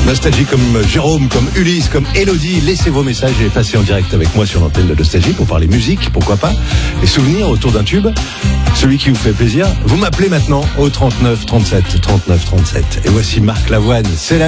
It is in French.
Nostalgie comme Jérôme, comme Ulysse, comme Elodie. Laissez vos messages et passez en direct avec moi sur l'antenne de Nostalgie pour parler musique, pourquoi pas, et souvenirs autour d'un tube, celui qui vous fait plaisir. Vous m'appelez maintenant au 39 37 39 37. Et voici Marc Lavoine, c'est la